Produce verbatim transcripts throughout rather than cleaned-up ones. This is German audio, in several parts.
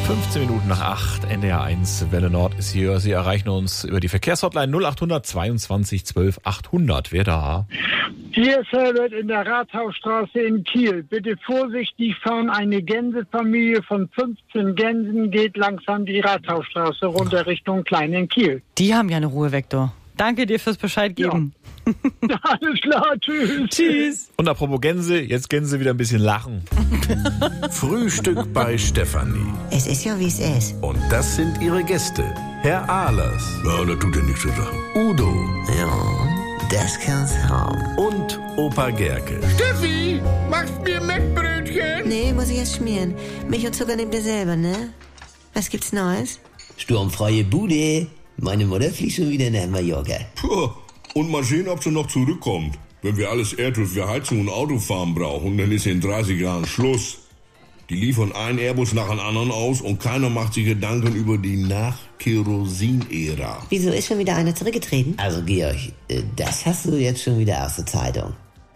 fünfzehn Minuten nach acht, N D R eins, Welle Nord ist hier. Sie erreichen uns über die Verkehrshotline null acht hundert zweiundzwanzig zwölf achthundert. Wer da? Hier ist Herbert in der Rathausstraße in Kiel. Bitte vorsichtig fahren. Eine Gänsefamilie von fünfzehn Gänsen geht langsam die Rathausstraße runter Richtung Klein-in-Kiel. Die haben ja eine Ruhevektor. Danke dir fürs Bescheid geben. Ja. Alles klar, tschüss. Tschüss. Und apropos Gänse, jetzt Gänse wieder ein bisschen lachen. Frühstück bei Stefanie. Es ist ja, wie es ist. Und das sind ihre Gäste. Herr Ahlers. Ja, das tut ja nichts zu sagen. Udo. Ja, das kann's haben. Und Opa Gerke. Steffi, machst mir Mettbrötchen? Nee, muss ich erst schmieren. Milch und Zucker nehmt ihr selber, ne? Was gibt's Neues? Sturmfreie Bude. Meine Mutter fliegt schon wieder nach Mallorca. Puh, und mal sehen, ob sie noch zurückkommt. Wenn wir alles Erdöl für Heizung und Autofahren brauchen, dann ist in dreißig Jahren Schluss. Die liefern einen Airbus nach dem anderen aus und keiner macht sich Gedanken über die Nach-Kerosin-Ära. Wieso ist schon wieder einer zurückgetreten? Also Georg, äh, das hast du jetzt schon wieder aus der Zeitung.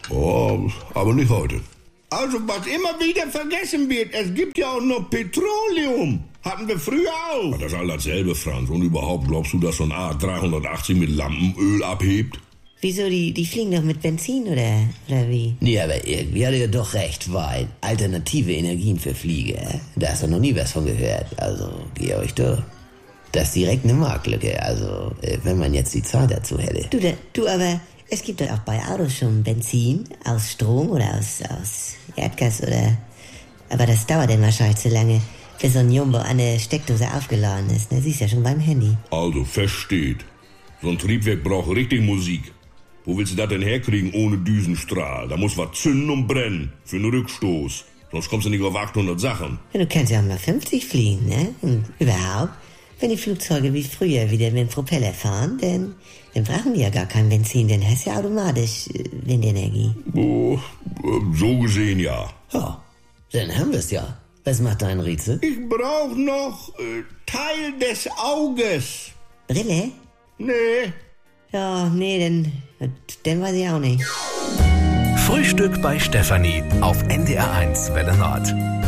Oh, aber nicht heute. Also, was immer wieder vergessen wird, es gibt ja auch noch Petroleum. Hatten wir früher auch. Das ist all dasselbe, Franz. Und überhaupt, glaubst du, dass so ein A dreihundertachtzig mit Lampenöl abhebt? Wieso, die, die fliegen doch mit Benzin, oder, oder wie? Nee, aber irgendwie hat er doch recht, weil alternative Energien für Flieger, da hast du noch nie was von gehört. Also, Georg, du, das ist direkt eine Marktlücke. Also, wenn man jetzt die Zeit dazu hätte. Du, da, du, aber es gibt doch auch bei Autos schon Benzin aus Strom oder aus, aus Erdgas oder... Aber das dauert dann wahrscheinlich zu lange, bis so ein Jumbo an der Steckdose aufgeladen ist. Ne? Siehst ja schon beim Handy. Also, feststeht. So ein Triebwerk braucht richtig Musik. Wo willst du das denn herkriegen ohne Düsenstrahl? Da muss was zünden und brennen. Für einen Rückstoß. Sonst kommst du nicht auf achthundert Sachen. Ja, du kannst ja auch mal fünfzig fliegen, ne? Und überhaupt, wenn die Flugzeuge wie früher wieder mit dem Propeller fahren, dann, dann brauchen die ja gar kein Benzin. Dann hast du ja automatisch äh, Windenergie. Oh, so gesehen ja. Ja, dann haben wir's ja. Was macht dein Rätsel? Ich brauch noch äh, Teil des Auges. Brille? Nee. Ja, nee, dann, dann weiß ich auch nicht. Frühstück bei Stefanie auf N D R eins Welle Nord.